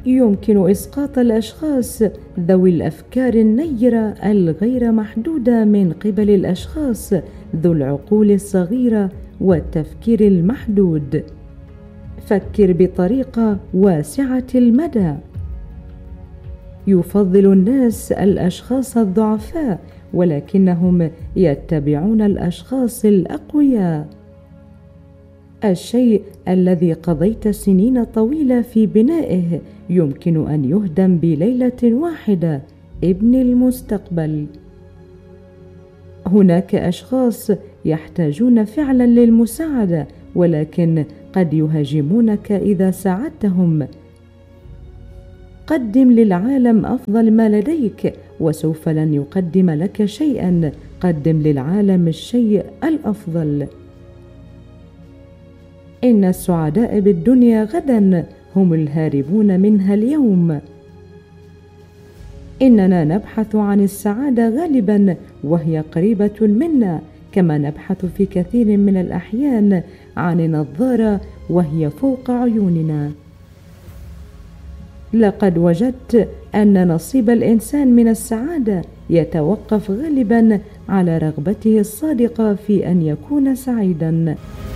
يمكن إسقاط الأشخاص ذوي الأفكار النيرة الغير محدودة من قبل الأشخاص ذو العقول الصغيرة والتفكير المحدود. فكر بطريقة واسعة المدى. يفضل الناس الأشخاص الضعفاء ولكنهم يتبعون الأشخاص الأقوياء. الشيء الذي قضيت سنين طويلة في بنائه يمكن أن يهدم بليلة واحدة. ابن المستقبل. هناك أشخاص يحتاجون فعلا للمساعدة ولكن قد يهاجمونك إذا ساعدتهم. قدم للعالم أفضل ما لديك وسوف لن يقدم لك شيئا. قدم للعالم الشيء الأفضل. إن السعداء بالدنيا غدا هم الهاربون منها اليوم. إننا نبحث عن السعادة غالبا وهي قريبة منا، كما نبحث في كثير من الأحيان عن النظارة وهي فوق عيوننا. لقد وجدت أن نصيب الإنسان من السعادة يتوقف غالبا على رغبته الصادقة في أن يكون سعيدا.